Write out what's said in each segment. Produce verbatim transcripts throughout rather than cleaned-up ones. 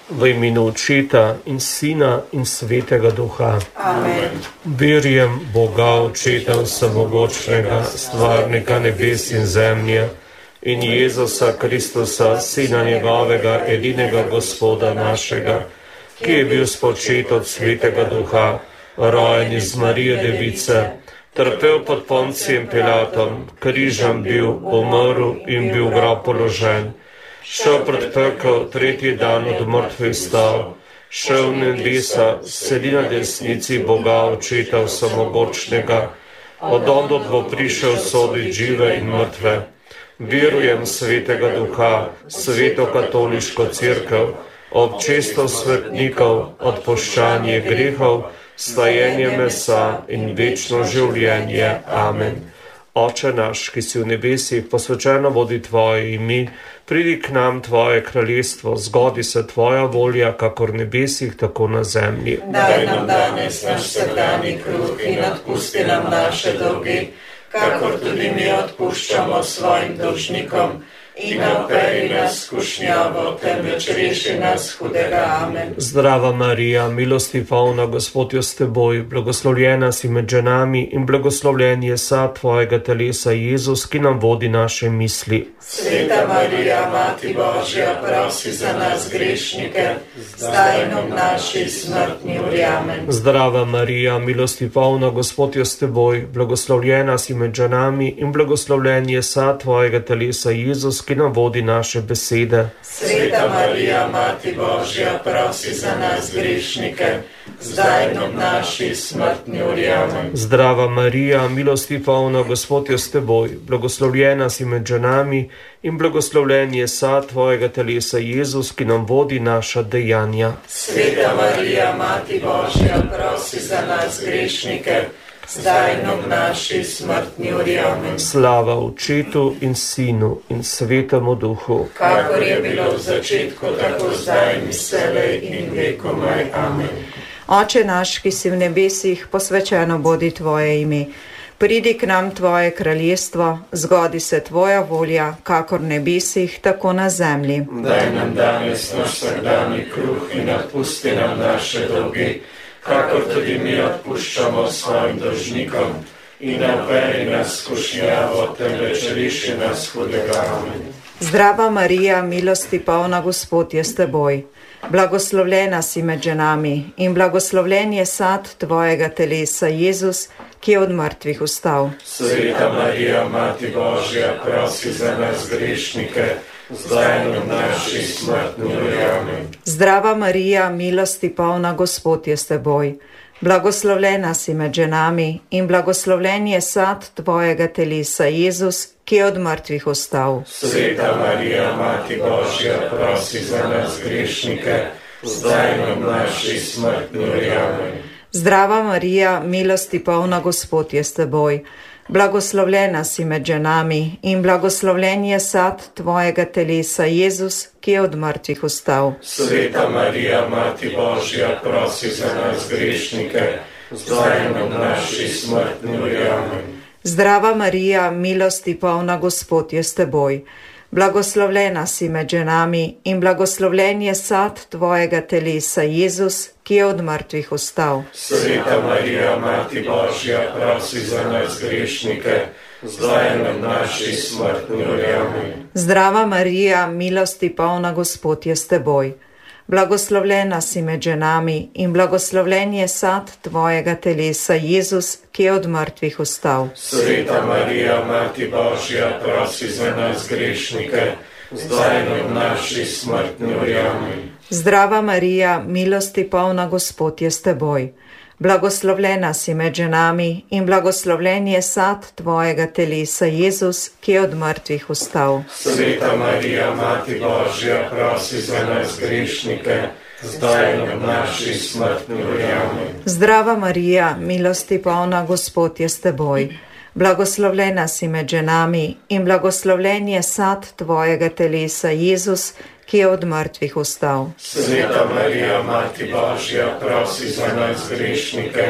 V imenu Očeta in Sina in Svetega Duha. Amen. Verjem Boga Očeta Vsemogočnega, stvarnika nebes in zemlje, in Jezusa Kristusa, Sina njegovega, edinega Gospoda našega, ki je bil spočet od Svetega Duha, rojen iz Marije Device, trpel pod Poncijem Pilatom, križem bil, umrl in bil v grob položen, šel pred pekel, tretji dan od mrtvih stal, šel v nebesa, sedi na desnici Boga Očeta Vsemogočnega, od ondod bo prišel soditi žive in mrtve. Verujem Svetega Duha, Sveto katoliško cerkev, občestvo svetnikov, odpuščanje grehov, stajenje mesa in večno življenje. Amen. Oče naš, ki si v nebesih, posvečeno bodi tvoje ime, pridi k nam tvoje kraljestvo, zgodi se tvoja volja, kakor v nebesih, tako na zemlji. Daj nam danes naš vsakdanji kruh in odpusti nam naše dolge, kakor tudi mi odpuščamo svojim dolžnikom, in ne vpelji nas v skušnjavo, temveč reši nas hudega. Amen. Zdrava Marija, milosti polna, Gospod je s teboj, blagoslovljena si med ženami in blagoslovljen je sad tvojega telesa, Jezus, ki nam vodi naše misli. Sveta Marija, Mati Božja, prosi za nas grešnike, zdaj in v naši smrtni uri. Amen. Zdrava Marija, milosti polna, Gospod je s teboj, blagoslovljena si med ženami in blagoslovljen je sad tvojega telesa, Jezus, ki nam vodi naše besede. Sveta Marija, Mati Božja, prosi za nas grešnike, zdaj in v naši smrtni uri. Amen. Zdrava Marija, milosti polna, Gospod je s teboj, blagoslovljena si med ženami in blagoslovljen je sad tvojega telesa, Jezus, ki nam vodi naša dejanja. Sveta Marija, Mati Božja, prosi za nas grešnike, zdaj in v naši smrtni uri. Amen. Slava Očetu in Sinu in Svetemu Duhu. Kakor je bilo v začetku, tako zdaj in vselej in vekomaj. Amen. Oče naš, ki si v nebesih, posvečeno bodi tvoje ime. Pridi k nam tvoje kraljestvo, zgodi se tvoja volja, kakor v nebesih, tako na zemlji. Daj nam danes naš vsakdanji kruh in odpusti nam naše dolge, kakor tudi mi odpuščamo svojim dolžnikom, in ne vpelji nas v skušnjavo, temveč reši nas hudega. Amen. Zdrava Marija, milosti polna, Gospod je s teboj. Blagoslovljena si med ženami in blagoslovljen je sad tvojega telesa, Jezus, ki je od mrtvih vstal. Sveta Marija, Mati Božja, prosi za nas grešnike, zdaj in v naši smrtni uri. Amen. Zdrava Marija, milosti polna, Gospod je s teboj. Blagoslovljena si med ženami in blagoslovljen je sad tvojega telesa, Jezus, ki je od mrtvih vstal. Sveta Marija, Mati Božja, prosi za nas grešnike, zdaj in v naši smrtni uri. Amen. Zdrava Marija, milosti polna, Gospod je s teboj. Blagoslovljena si med ženami in blagoslovljen je sad tvojega telesa, Jezus, ki je od mrtvih vstal. Sveta Marija, Mati Božja, prosi za nas grešnike, zdaj in v naši smrtni uri. Amen. Zdrava Marija, milosti polna, Gospod je s teboj. Blagoslovljena si med ženami in blagoslovljen je sad tvojega telesa, Jezus, ki je od mrtvih vstal. Sveta Marija, Mati Božja, prosi za nas grešnike, zdaj in v naši smrtni uri. Amen. Zdrava Marija, milosti polna, Gospod je s teboj. Blagoslovljena si med ženami in blagoslovljen je sad tvojega telesa, Jezus, ki je od mrtvih vstal. Sveta Marija, Mati Božja, prosi za nas grešnike, zdaj in v naši smrtni uri. Amen. Zdrava Marija, milosti polna, Gospod je s teboj. Blagoslovljena si med ženami in blagoslovljen je sad tvojega telesa, Jezus, ki je od mrtvih vstal. Sveta Marija, Mati Božja, prosi za nas grešnike, zdaj in v naši smrtni uri. Amen. Zdrava Marija, milosti polna, Gospod je s teboj. Blagoslovljena si med ženami in blagoslovljen je sad tvojega telesa, Jezus, ki je od mrtvih vstal. Sveta Marija, Mati Božja, prosi za nas grešnike,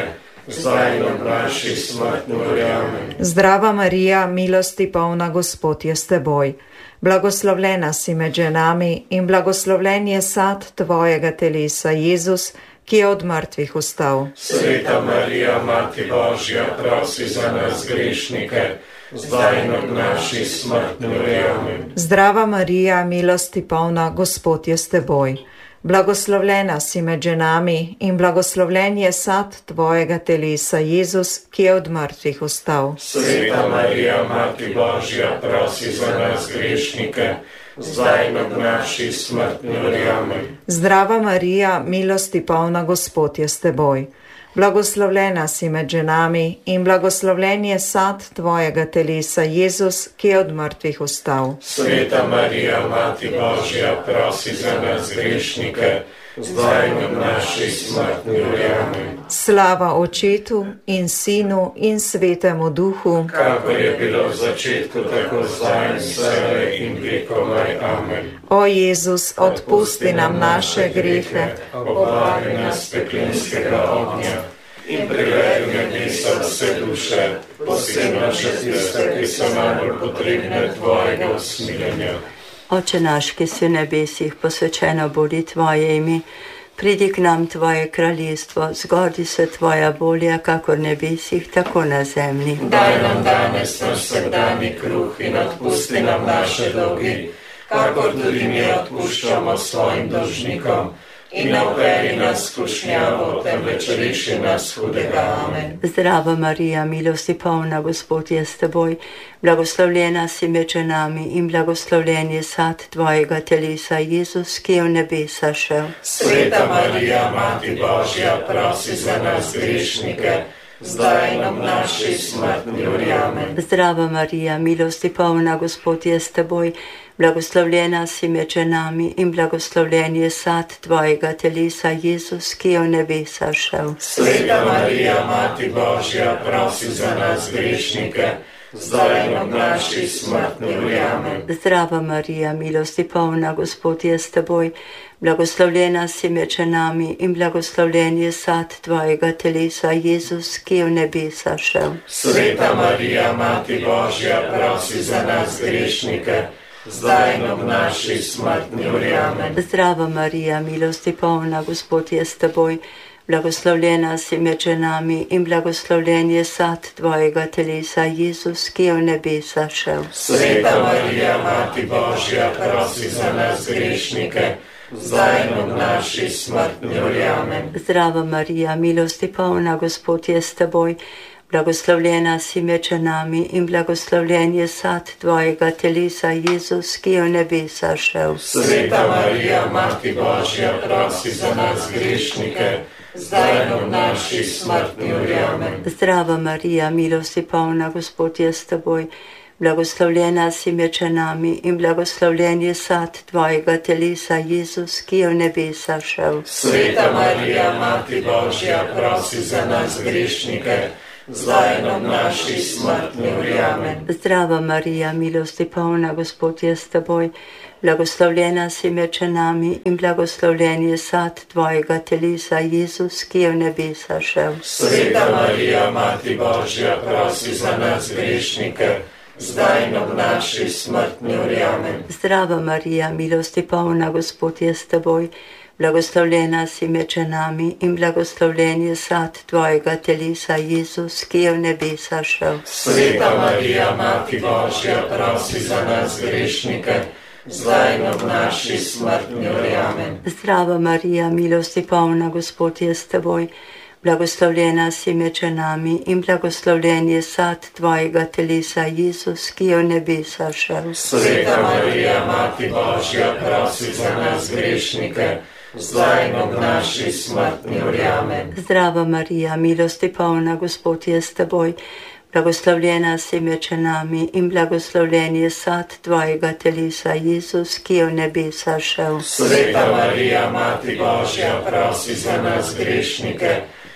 zdaj in ob naši smrtni uri. Amen. Zdrava Marija, milosti polna, Gospod je s teboj. Blagoslovljena si med ženami in blagoslovljen je sad tvojega telesa, Jezus, ki je od mrtvih vstal. Sveta Marija, Mati Božja, prosi za nas grešnike, zdaj in ob naši smrtni uri. Amen. Zdrava Marija, milosti polna, Gospod je s teboj. Blagoslovljena si med ženami in blagoslovljen je sad tvojega telesa, Jezus, ki je od mrtvih vstal. Sveta Marija, Mati Božja, prosi za nas grešnike, zdaj in ob naši smrtni uri. Amen. Zdrava Marija, milosti polna, Gospod je s teboj. Blagoslovljena si med ženami in blagoslovljen je sad tvojega telesa, Jezus, ki je od mrtvih vstal. Sveta Marija, Mati Božja, prosi za nas grešnike, zdaj in ob naši smrtni uri. Amen. Slava Očetu in Sinu in Svetemu Duhu, kakor je bilo v začetku, tako zdaj in vselej in vekomaj. Amen. O Jezus, odpusti nam naše grehe, obvari nas peklinskega ognja in privedi v nebesa vse duše, posebno še tiste, ki so najbolj potrebne tvojega usmiljenja. Oče naš, ki si v nebesih, posvečeno bodi tvoje ime, pridi k nam tvoje kraljestvo, zgodi se tvoja volja, kakor v nebesih, tako na zemlji. Daj nam danes naš vsakdanji kruh in odpusti nam naše dolgi, kakor tudi mi odpuščamo svojim dolžnikom. In ne uvedi nas v skušnjavo, temveč reši nas hudega. Amen. Zdrava Marija, milosti polna, Gospod je s teboj, blagoslovljena si med ženami in blagoslovljen je sad tvojega telesa, Jezus, ki je v nebesa šel. Sveta Marija, Mati Božja, prosi za nas grešnike, zdaj in ob naši smrtni uri. Amen. Zdrava Marija, milosti polna, Gospod je s teboj, blagoslovljena si med ženami in blagoslovljen je sad tvojega telesa, Jezus, ki je v nebesa šel. Sveta Marija, Mati Božja, prosi za nas grešnike, zdaj in ob naši smrtni uri. Amen. Zdrava Marija, milosti polna, Gospod je s teboj, blagoslovljena si med ženami in blagoslovljen je sad tvojega telesa, Jezus, ki je v nebesa šel. Sveta Marija, Mati Božja, prosi za nas grešnike, zdaj in ob naši smrtni uri. Amen. Zdrava Marija, milosti polna, Gospod je s teboj, blagoslovljena si med ženami in blagoslovljen je sad tvojega telesa, Jezus, ki je v nebesa šel. Sveta Marija, Mati Božja, prosi za nas grešnike, zdaj in ob naši smrtni uri. Amen. Zdrava Marija, milosti polna, Gospod je s teboj, blagoslovljena si med ženami in blagoslovljen je sad tvojega telesa, Jezus, ki je v nebesa šel. Sveta Marija, Mati Božja, prosi za nas grešnike, zdaj in ob naši smrtni uri. Amen. Zdrava Marija, milosti polna, Gospod je s teboj, blagoslovljena si med ženami in blagoslovljen je sad tvojega telesa, Jezus, ki je v nebesa šel. Sveta Marija, Mati Božja, prosi za nas grešnike, zdaj in ob naši smrtni uri. Amen. Zdrava Marija, milosti polna, Gospod je s teboj, blagoslovljena si med ženami in blagoslovljen je sad tvojega telesa, Jezus, ki je v nebesa šel. Sveta Marija, Mati Božja, prosi za nas grešnike, zdaj in ob naši smrtni uri. Amen. Zdrava Marija, milosti polna, Gospod je s teboj, blagoslovljena si med ženami in blagoslovljen je sad tvojega telesa, Jezus, ki je v nebesa šel. Sveta Marija, Mati Božja, prosi za nas grešnike, zdaj in ob naši smrtni uri. Amen. Zdrava Marija, milosti polna, Gospod je s teboj, blagoslovljena si med ženami in blagoslovljen je sad tvojega telesa, Jezus, ki je v nebesa šel. Sveta Marija, Mati Božja, prosi za nas grešnike, zdaj in ob naši smrtni uri. Amen. Zdrava Marija, milosti polna, Gospod je s teboj, blagoslovljena si med ženami in blagoslovljen je sad tvojega telesa, Jezus, ki je v nebesa šel. Sveta Marija, Mati Božja, prosi za nas grešnike,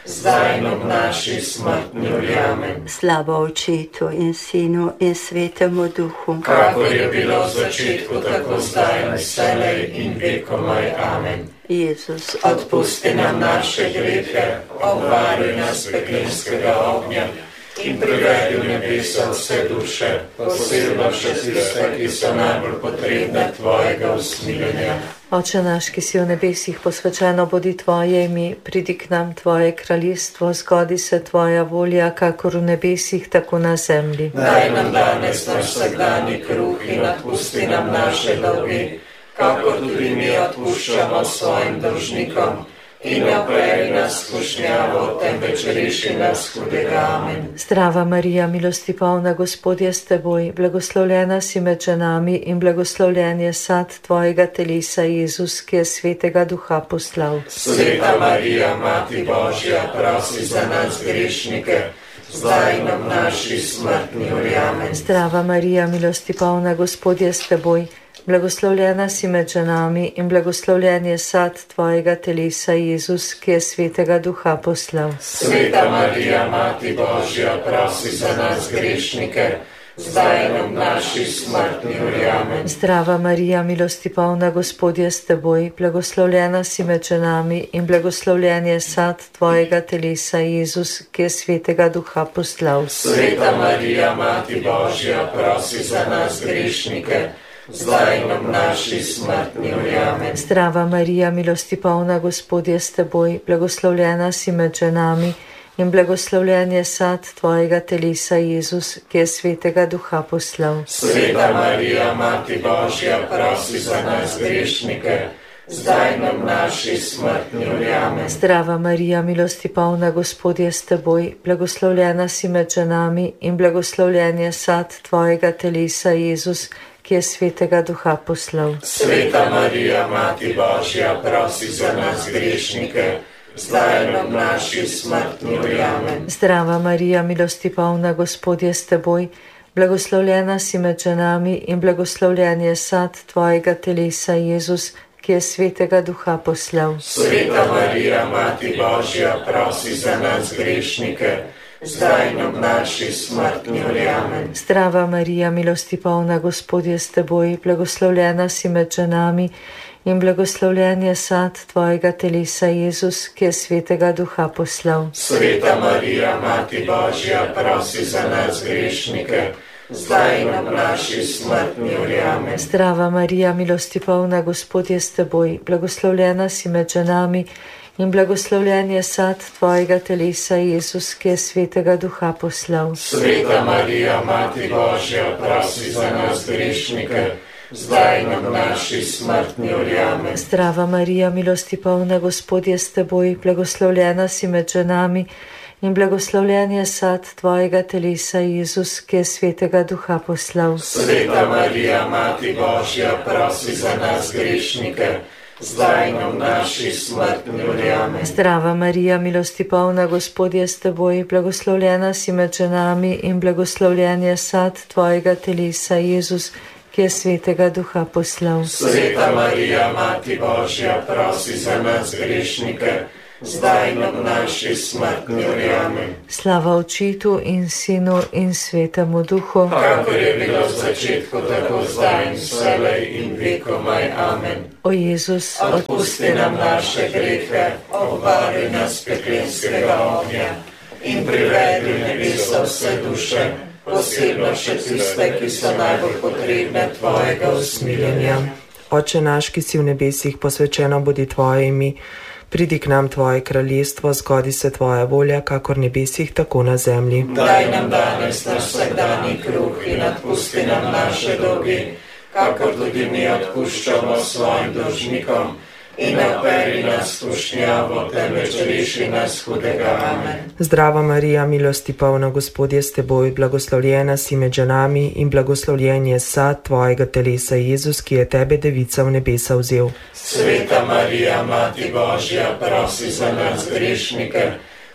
zdaj in ob naši smrtni. Amen. Slava Očetu in Sinu in Svetemu Duhu, Kakor je bilo v začetku, tako zdaj in vselej in vekomaj. Amen. Jezus, Odpusti nam naše grehe, obvaruj nas peklenskega ognja in privedi v nebesa vse duše, posebno še tiste, ki so najbolj potrebne tvojega usmiljenja. Oče naš, ki si v nebesih, posvečeno bodi tvoje ime, pridi k nam tvoje kraljestvo, zgodi se tvoja volja, kakor v nebesih, tako na zemlji. Daj nam danes naš vsakdanji kruh in odpusti nam naše dolge, kakor tudi mi odpuščamo svojim dolžnikom. In ne vpelji nas v skušnjavo, temveč reši nas hudega. Amen. Zdrava Marija, milosti polna, Gospod je s teboj, blagoslovljena si med ženami in blagoslovljen je sad tvojega telesa, Jezus, ki je svetega duha poslal. Sveta Marija, Mati Božja, prosi za nas grešnike, zdaj in ob naši smrtni uri. Amen. Zdrava Marija, milosti polna, Gospod je s teboj, blagoslovljena si med ženami in blagoslovljen je sad tvojega telesa, Jezus, ki je svetega duha poslal. Sveta Marija, Mati Božja, prosi za nas grešnike, zdaj in ob naši smrtni uri. Amen. Zdrava Marija, milosti polna, Gospod je s teboj, blagoslovljena si med ženami in blagoslovljen je sad tvojega telesa, Jezus, ki je svetega duha poslal. Sveta Marija, Mati Božja, prosi za nas grešnike, zdaj in ob naši smrtni uri. Amen. Zdrava Marija, milosti polna, Gospod je s teboj, blagoslovljena si med ženami in blagoslovljen je sad tvojega telesa, Jezus, ki je svetega duha poslal. Sveta Marija, Mati Božja, prosi za nas grešnike, zdaj in ob naši smrtni uri. Amen. Zdrava Marija, milosti polna, Gospod je s teboj, blagoslovljena si med ženami in blagoslovljen je sad tvojega telesa, Jezus, ki je svetega duha poslal. Sveta Marija, Mati Božja, prosi za nas grešnike, zdaj in ob naši smrtni uri. Amen. Zdrava Marija, milosti polna, Gospod je s teboj, blagoslovljena si med ženami in blagoslovljen je sad tvojega telesa, Jezus, ki je svetega duha poslal. Sveta Marija, Mati Božja, prosi za nas grešnike, zdaj in ob naši smrtni uri. Amen. Zdrava Marija, milosti polna, Gospod je s teboj, blagoslovljena si med ženami in blagoslovljen je sad tvojega telesa, Jezus, ki je svetega duha poslal. Sveta Marija, Mati Božja, prosi za nas grešnike, zdaj in ob naši smrtni uri. Amen. Zdrava Marija, milosti polna, Gospod je s teboj, blagoslovljena si med ženami in blagoslovljen je sad tvojega telesa, Jezus, ki je svetega duha poslal. Sveta Marija, Mati Božja, prosi za nas grešnike, zdaj in ob naši smrtni uri. Amen. Zdrava Marija, milosti polna, Gospod je s teboj, blagoslovljena si med ženami in blagoslovljen je sad tvojega telesa, Jezus, ki je svetega duha poslal. Sveta Marija, Mati Božja, prosi za nas grešnike, zdaj in ob naši smrtni uri. Amen. Zdrava Marija, milosti polna, Gospod je s teboj, blagoslovljena si med ženami in blagoslovljen je sad tvojega telesa, Jezus, ki je svetega duha poslal. Sveta Marija, Mati Božja, prosi za nas grešnike, zdaj in ob naši smrtni uri. Amen. Slava Očetu in Sinu in Svetemu Duhu, kakor je bilo v začetku, tako zdaj in vselej in vekomaj. Amen. O Jezus, odpusti nam naše grehe, obvaruj nas peklenskega ognja in privedi v nebesa vse duše, posebno še tiste, ki so najbolj potrebne tvojega usmiljenja. Oče naš, ki si v nebesih, posvečeno bodi tvoje ime, pridi k nam tvoje kraljestvo, zgodi se tvoja volja, kakor v nebesih, tako na zemlji. Daj nam danes naš vsakdanji kruh in odpusti nam naše dolge, kakor tudi mi odpuščamo svojim dolžnikom. In ne vpelji nas v skušnjavo, temveč reši nas hudega. Amen. Zdrava Marija, milosti polna, Gospod je s teboj, blagoslovljena si med ženami in blagoslovljen je sad tvojega telesa, Jezus, ki je tebe, devica, v nebesa vzel. Sveta Marija, Mati Božja, prosi za nas grešnike,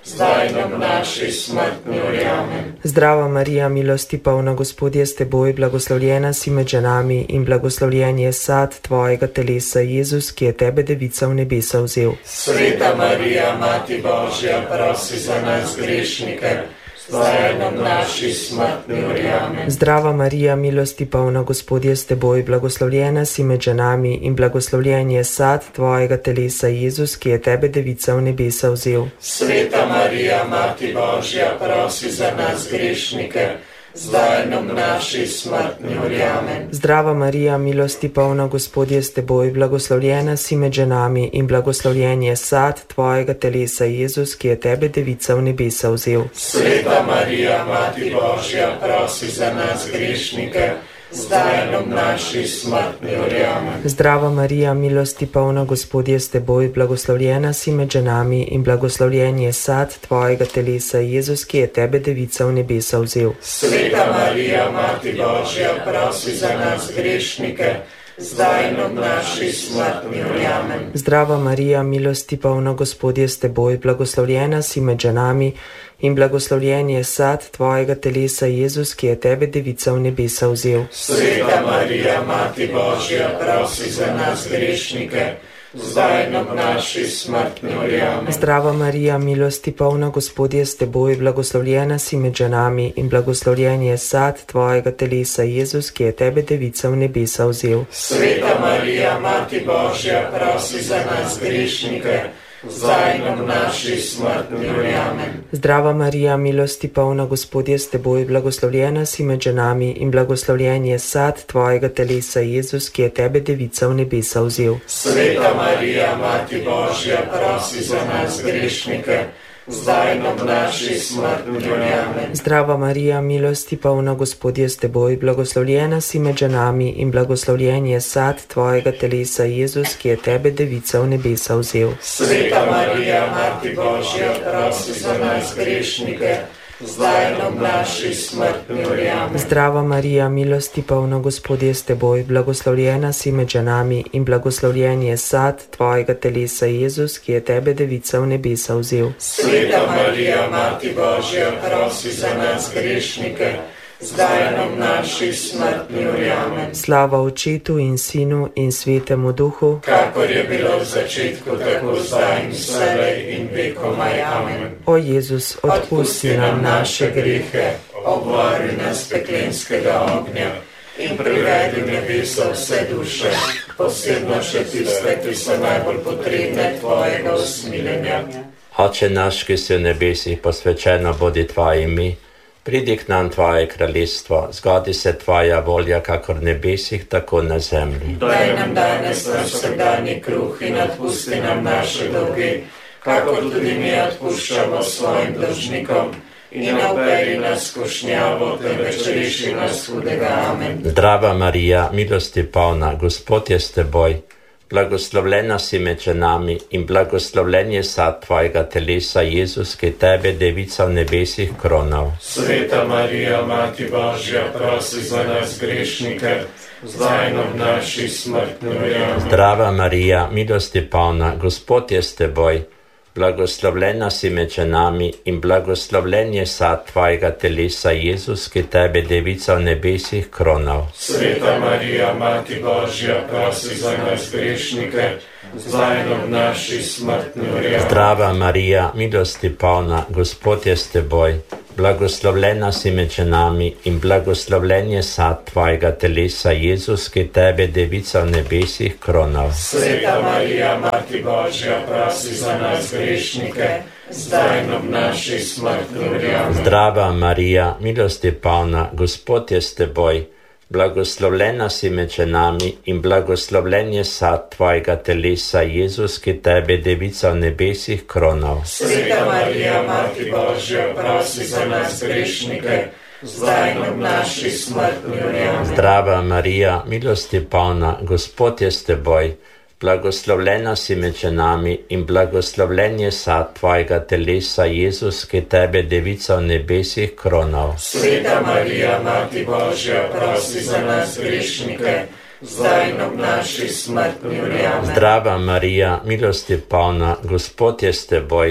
zdaj in ob naši smrtni uri. Amen. Zdrava Marija, milosti polna, Gospod je s teboj, blagoslovljena si med ženami in blagoslovljen je sad tvojega telesa, Jezus, ki je tebe, devica, v nebesa vzel. Sveta Marija, Mati Božja, prosi za nas grešnike, zdaj in ob naši smrtni uri. Amen. Zdrava Marija, milosti polna, Gospod je s teboj, blagoslovljena si med ženami in blagoslovljen je sad tvojega telesa, Jezus, ki je tebe, devica, v nebesa vzel. Sveta Marija, Mati Božja, prosi za nas grešnike, zdaj in ob naši smrtni uri. Amen. Zdrava Marija, milosti polna, Gospod je s teboj, blagoslovljena si med ženami in blagoslovljen je sad tvojega telesa, Jezus, ki je tebe, devica, v nebesa vzel. Sveta Marija, Mati Božja, prosi za nas grešnike, zdaj in ob naši smrtni uri. Amen. Zdrava Marija, milosti polna, Gospod je s teboj, blagoslovljena si med ženami in blagoslovljen je sad tvojega telesa, Jezus, ki je tebe, devica, v nebesa vzel. Sveta Marija, Mati Božja, prosi za nas grešnike, zdaj in ob naši smrtni uri. Amen. Zdrava Marija, milosti polna, Gospod je s teboj, blagoslovljena si med ženami in blagoslovljen je sad tvojega telesa, Jezus, ki je tebe, devica, v nebesa vzel. Sveta Marija, Mati Božja, prosi za nas grešnike, zdaj in ob naši smrtni uri. Amen. Zdrava Marija, milosti polna, Gospod je s teboj, blagoslovljena si med ženami in blagoslovljen je sad tvojega telesa, Jezus, ki je tebe, devica, v nebesa vzel. Sveta Marija, Mati Božja, prosi za nas grešnike, zdaj in ob naši smrtni uri. Amen. Zdrava Marija, milosti polna, Gospod je s teboj, blagoslovljena si med ženami in blagoslovljen je sad tvojega telesa, Jezus, ki je tebe, devica, v nebesa vzel. Sveta Marija, Mati Božja, prosi za nas grešnike, zdaj in ob naši smrtni uri. Amen. Zdrava Marija, milosti polna, Gospod je s teboj, blagoslovljena si med ženami in blagoslovljen je sad tvojega telesa, Jezus, ki je tebe, devica, v nebesa vzel. Sveta Marija, Mati Božja, prosi za nas grešnike, zdaj in ob naši smrtni uri. Amen. Zdrava Marija, milosti polna, Gospod je s teboj, blagoslovljena si med ženami in blagoslovljen je sad tvojega telesa, Jezus, ki je tebe, devica, v nebesa vzel. Sveta Marija, Mati Božja, prosi za nas grešnike, zdaj in ob naši smrtni uri. Amen. Slava Očetu in Sinu in Svetemu Duhu, kakor je bilo v začetku, tako zdaj in vselej in vekomaj. Amen. o Jezus, odpusti nam naše grehe, obvari nas peklenskega ognja in privedi v nebeso vse duše, posebno še tiste, ki so najbolj potrebne tvojega usmiljenja. Oče naš, ki si v nebesih, posvečeno bodi tvoje ime, pridi k nam tvoje kraljestvo, zgodi se tvoja volja, kakor v nebesih, tako na zemlji. Daj nam danes naš vsakdanji kruh in odpusti nam naše dolge, kakor tudi mi odpuščamo svojim dolžnikom, in ne vpelji nas v skušnjavo, temveč reši nas hudega. Amen. Zdrava Marija, milosti polna, Gospod je s teboj, blagoslovljena si med ženami in blagoslovljen je sad tvojega telesa, Jezus, ki tebe, devica, v nebesih kronal. Sveta Marija, Mati Božja, prosi za nas grešnike, zdaj in ob naši smrtni uri. Zdrava Marija, milosti polna, Gospod je s teboj, blagoslovljena si med ženami in blagoslovljen je sad tvojega telesa, Jezus, ki tebe, devica, v nebesih kronal. Sveta Marija, Mati Božja, prosi za nas grešnike, zdaj in ob naši smrtni uri. Zdrava Marija, milosti polna, Gospod je s teboj, blagoslovljena si med ženami in blagoslovljen je sad tvojega telesa, Jezus, ki tebe, devica, v nebesih kronal. Sveta Marija, Mati Božja, prosi za nas grešnike, zdaj in ob naši smrtni uri. Zdrava Marija, milosti polna, Gospod je s teboj, blagoslovljena si med ženami in blagoslovljen je sad tvojega telesa, Jezus, ki tebe, devica, v nebesih kronal. Sveta Marija, Mati Božja, prosi za nas grešnike, zdaj in ob naši smrtni uri. Zdrava Marija, milosti polna, Gospod je s teboj, blagoslovljena si med ženami in blagoslovljen je sad tvojega telesa, Jezus, ki tebe, devica, v nebesih kronal. Sveta Marija, Mati Božja, prosi za nas grešnike, zdaj in ob naši smrtni uri. Zdrava Marija, milosti polna, Gospod je s teboj,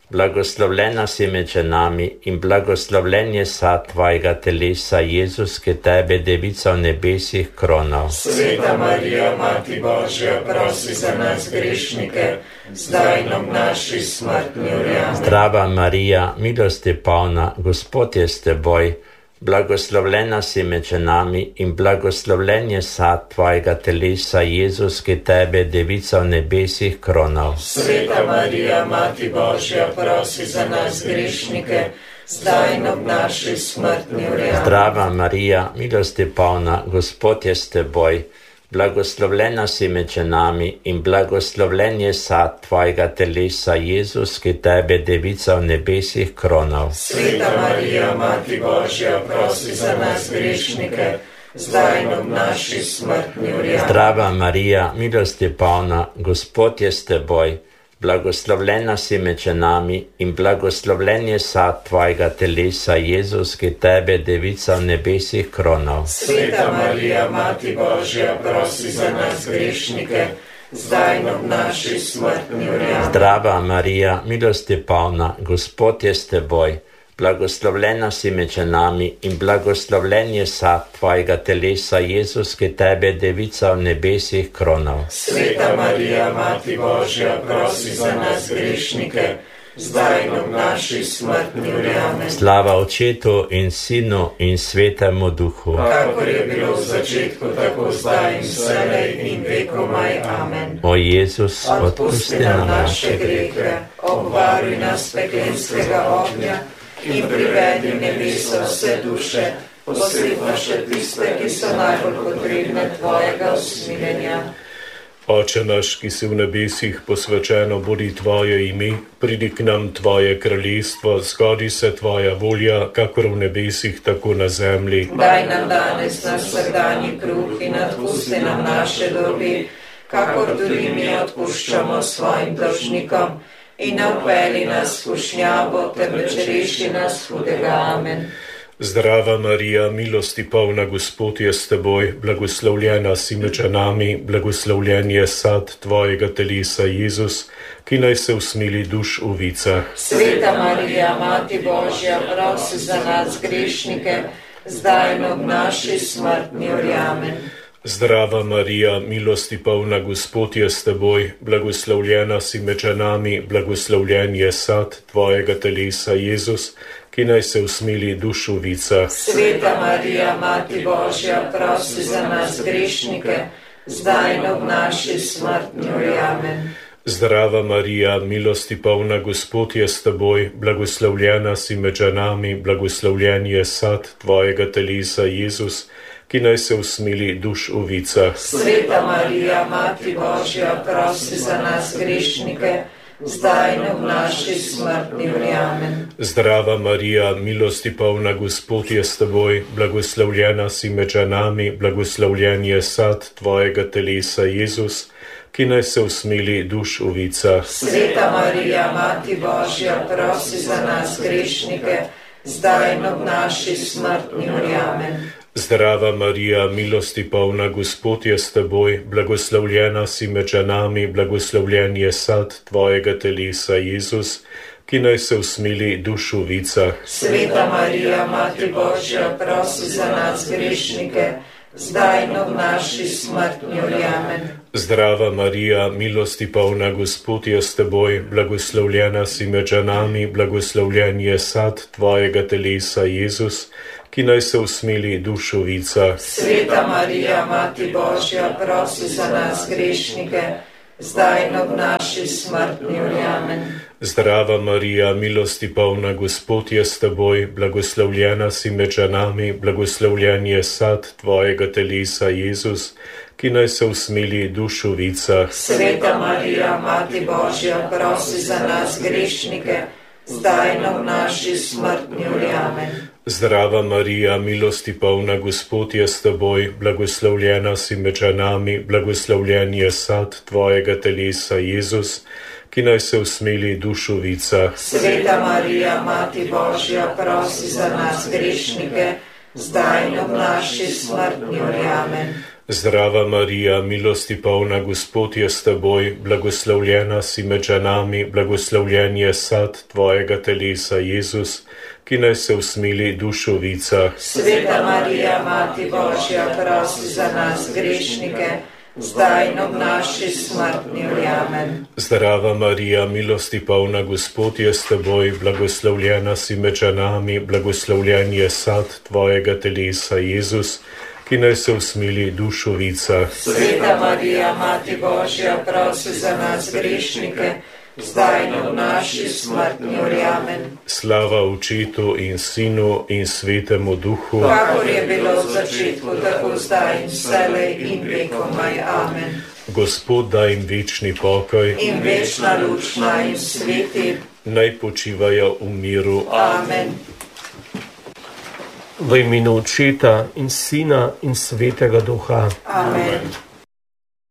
blagoslovljena si med ženami in blagoslovljen je sad tvojega telesa, Jezus, ki tebe devica v nebesih kronal. Sveta Marija, Mati Božja, prosi za nas grešnike, zdaj in ob naši smrtni uri. Amen. Zdrava Marija, milosti polna, Gospod je s teboj, blagoslovljena si med ženami in blagoslovljen je sad tvojega telesa, Jezus, ki tebe devica v nebesih kronal. Sveta Marija, Mati Božja, prosi za nas grešnike, zdaj in ob naši smrtni uri. Zdrava Marija, milosti polna, Gospod je s teboj, blagoslovljena si med ženami in blagoslovljen je sad tvojega telesa, Jezus, ki tebe devica v nebesih kronal. Sveta Marija, Mati Božja, prosi za nas grešnike, zdaj in ob naši smrtni uri. Zdrava Marija, milosti polna, Gospod je s teboj, blagoslovljena si med ženami in blagoslovljen je sad tvojega telesa, Jezus, ki tebe devica v nebesih kronal. Sveta Marija, Mati Božja, prosi za nas grešnike, zdaj in ob naši smrtni uri. Zdrava Marija, milosti polna, Gospod je s teboj, blagoslovljena si med ženami in blagoslovljen je sad tvojega telesa, Jezus, ki tebe devica v nebesih kronal. Sveta Marija, Mati Božja, prosi za nas grešnike, zdaj in ob naši smrtni uri. Amen. Slava Očetu in Sinu in Svetemu Duhu. Kakor je bilo v začetku, tako zdaj in vselej in vekomaj. Amen. O Jezus, odpusti nam naše grehe, obvaruj nas peklenskega ognja in privedi v nebeso vse duše, posebno še tiste, ki so najbolj potrebne tvojega usmiljenja. Oče naš, ki si v nebesih, posvečeno bodi tvoje ime, pridi k nam tvoje kraljestvo, zgodi se tvoja volja, kakor v nebesih, tako na zemlji. Daj nam danes naš vsakdanji kruh in odpusti nam naše dolge, kakor tudi mi odpuščamo svojim dolžnikom, in ne vpelji nas v skušnjavo, temveč reši nas hudega. Amen. Zdrava Marija, milosti polna, Gospod je s teboj, blagoslovljena si med ženami, blagoslovljen je sad tvojega telesa, Jezus, ki naj se usmili duš v vicah. Sveta Marija, Mati Božja, prosi za nas grešnike, zdaj in ob naši smrtni uri. Amen. Zdrava Marija, milosti polna, Gospod je s teboj, blagoslovljena si med ženami, blagoslovljen je sad tvojega telesa, Jezus, ki naj se usmili duš v vicah. Sveta Marija, Mati Božja, prosi za nas grešnike, zdaj in ob naši smrtni uri. Amen. Zdrava Marija, milosti polna, Gospod je s teboj, blagoslovljena si med ženami, blagoslovljen je sad tvojega telesa, Jezus, ki naj se usmili duš v vicah. Sveta Marija, Mati Božja, prosi za nas grešnike, zdaj in ob naši smrtni uri. Amen. Zdrava Marija, milosti polna, Gospod je s teboj, blagoslovljena si med ženami, blagoslovljen je sad tvojega telesa, Jezus, ki naj se usmili duš v vicah. Sveta Marija, Mati Božja, prosi za nas grešnike, zdaj in ob naši smrtni uri. Amen. Zdrava Marija, milosti polna, Gospod je s teboj, blagoslovljena si med ženami, blagoslovljen je sad tvojega telesa, Jezus, ki naj se usmili duš v vicah. Sveta Marija, Mati Božja, prosi za nas grešnike, zdaj in ob naši smrtni uri. Amen. Zdrava Marija, milosti polna, Gospod je s teboj, blagoslovljena si med ženami, blagoslovljen je sad tvojega telesa, Jezus, ki naj se usmili duš v vicah. Sveta Marija, Mati Božja, prosi za nas grešnike, zdaj in ob naši smrtni uri. Amen. Zdrava Marija, milosti polna, Gospod je s teboj, blagoslovljena si med ženami, blagoslovljen je sad tvojega telesa, Jezus, ki naj se usmili duš v vicah. Sveta Marija, Mati Božja, prosi za nas grešnike, zdaj in ob naši smrtni uri. Amen. Zdrava Marija, milosti polna, Gospod je s teboj, blagoslovljena si med ženami, blagoslovljen je sad tvojega telesa, Jezus, ki naj se usmili duš v vicah. Sveta Marija, Mati Božja, prosi za nas grešnike, zdaj in ob naši smrtni uri. Amen. Zdrava Marija, milosti polna, Gospod je s teboj, blagoslovljena si med ženami, blagoslovljen je sad tvojega telesa, Jezus, ki naj se usmili dušovica. Sveta Marija, Mati Božja, prosi za nas grešnike, zdaj in ob naši smrtni uri. Amen. Zdrava Marija, milosti polna, Gospod je s teboj, blagoslovljena si med ženami, blagoslovljen je sad tvojega telesa, Jezus, ki naj se usmili dušovica. Sveta Marija, Mati Božja, prosi za nas grešnike, zdaj in ob naši smrtni uri. Amen. Slava Očetu in Sinu in Svetemu Duhu, kakor je bilo v začetku, tako zdaj in vselej in vekomaj. Amen. Gospod daj jim večni pokoj In večna luč naj jim sveti. naj počivajo v miru. Amen. V imenu Očeta in Sina in Svetega Duha. Amen.